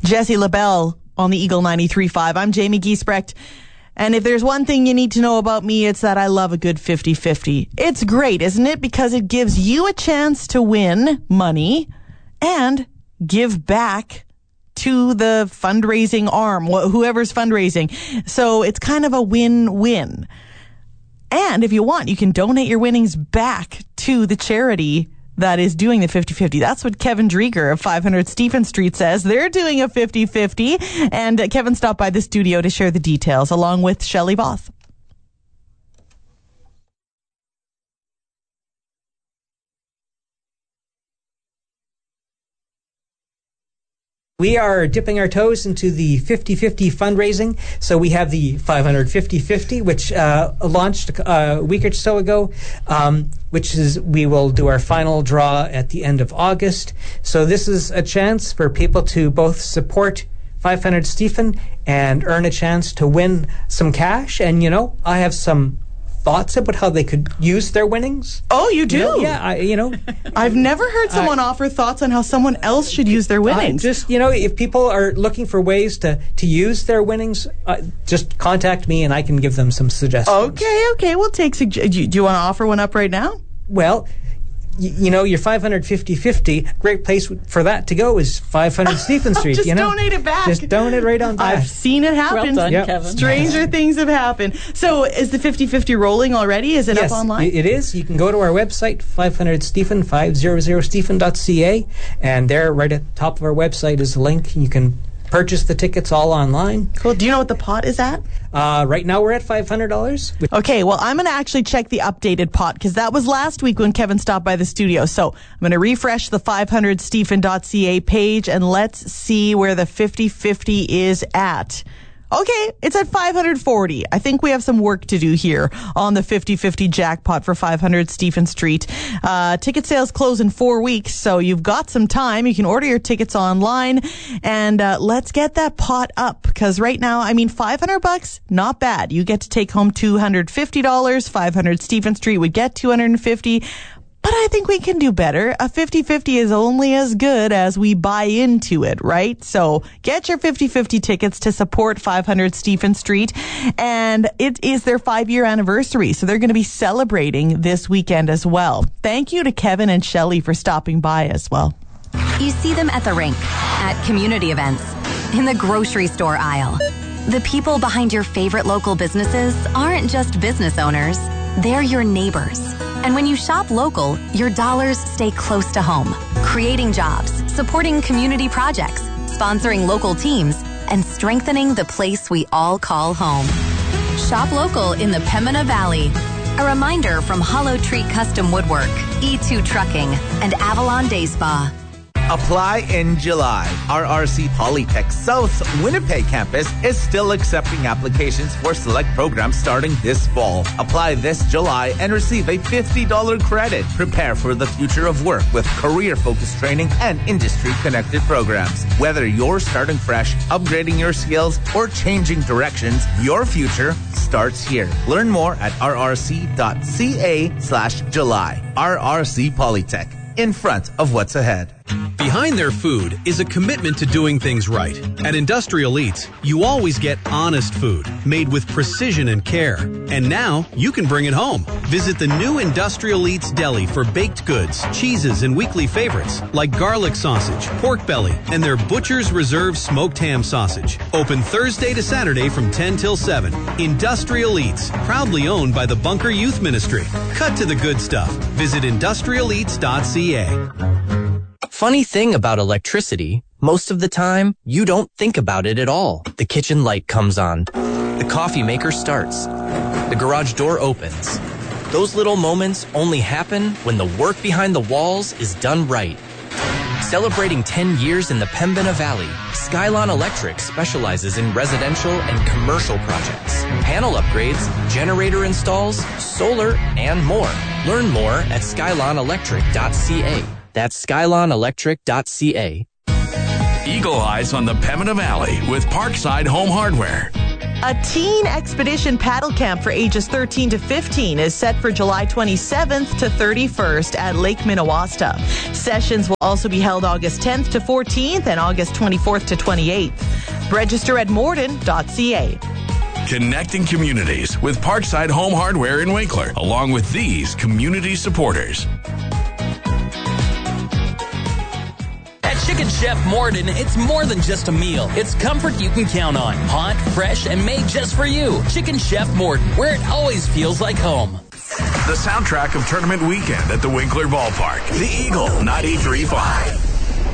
Jesse LaBelle on the Eagle 93.5. I'm Jamie Giesbrecht. And if there's one thing you need to know about me, it's that I love a good 50-50. It's great, isn't it? Because it gives you a chance to win money and give back to the fundraising arm, whoever's fundraising. So it's kind of a win-win. And if you want, you can donate your winnings back to the charity that is doing the 50-50. That's what Kevin Drieger of 500 Stephen Street says. They're doing a 50-50. And Kevin stopped by the studio to share the details along with Shelley Voth. We are dipping our toes into the 50-50 fundraising. So we have the 500 50-50, which launched a week or so ago, which is we will do our final draw at the end of August. So this is a chance for people to both support 500 Stephen and earn a chance to win some cash. And, you know, I have some thoughts about how they could use their winnings. Oh, you do? Yeah, I've never heard someone offer thoughts on how someone else should use their winnings. Just, if people are looking for ways to use their winnings, just contact me and I can give them some suggestions. Okay. We'll take do you want to offer one up right now? Well, your 550-50, great place for that to go is 500 Stephen Street. Just donate it back. Just donate right on back. I've seen it happen. Well done, Kevin. Stranger things have happened. So is the 50-50 rolling already? Is it up online? It is. You can go to our website, 500Stephen, 500Stephen.ca, and there right at the top of our website is a link. You can purchase the tickets all online. Cool. Do you know what the pot is at? Right now we're at $500. Okay, well, I'm going to actually check the updated pot because that was last week when Kevin stopped by the studio. So I'm going to refresh the 500Stephen.ca page and let's see where the 50-50 is at. Okay, it's at 540. I think we have some work to do here on the 50-50 jackpot for 500 Stephen Street. Ticket sales close in 4 weeks, so you've got some time. You can order your tickets online, and let's get that pot up, because right now, $500, not bad. You get to take home $250. 500 Stephen Street would get $250. But I think we can do better. A 50-50 is only as good as we buy into it, right? So get your 50-50 tickets to support 500 Stephen Street. And it is their 5-year anniversary. So they're going to be celebrating this weekend as well. Thank you to Kevin and Shelley for stopping by as well. You see them at the rink, at community events, in the grocery store aisle. The people behind your favorite local businesses aren't just business owners. They're your neighbors. And when you shop local, your dollars stay close to home, creating jobs, supporting community projects, sponsoring local teams, and strengthening the place we all call home. Shop local in the Pembina Valley. A reminder from Hollow Tree Custom Woodwork, E2 Trucking, and Avalon Day Spa. Apply in July. RRC Polytech South Winnipeg campus is still accepting applications for select programs starting this fall. Apply this July and receive a $50 credit. Prepare for the future of work with career-focused training and industry-connected programs. Whether you're starting fresh, upgrading your skills, or changing directions, your future starts here. Learn more at rrc.ca/July. RRC Polytech. In front of what's ahead. Behind their food is a commitment to doing things right. At Industrial Eats, you always get honest food, made with precision and care. And now, you can bring it home. Visit the new Industrial Eats Deli for baked goods, cheeses, and weekly favorites, like garlic sausage, pork belly, and their Butcher's Reserve smoked ham sausage. Open Thursday to Saturday from 10 till 7. Industrial Eats, proudly owned by the Bunker Youth Ministry. Cut to the good stuff. Visit industrialeats.ca. Funny thing about electricity, most of the time, you don't think about it at all. The kitchen light comes on. The coffee maker starts. The garage door opens. Those little moments only happen when the work behind the walls is done right. Celebrating 10 years in the Pembina Valley, Skylon Electric specializes in residential and commercial projects, panel upgrades, generator installs, solar, and more. Learn more at skylonelectric.ca. That's skylonelectric.ca. Eagle Eyes on the Pembina Valley with Parkside Home Hardware. A teen expedition paddle camp for ages 13 to 15 is set for July 27th to 31st at Lake Minnewaska. Sessions will also be held August 10th to 14th and August 24th to 28th. Register at morden.ca. Connecting communities with Parkside Home Hardware in Winkler, along with these community supporters. At Chicken Chef Morden, it's more than just a meal. It's comfort you can count on. Hot, fresh, and made just for you. Chicken Chef Morden, where it always feels like home. The soundtrack of tournament weekend at the Winkler Ballpark. The Eagle 93.5.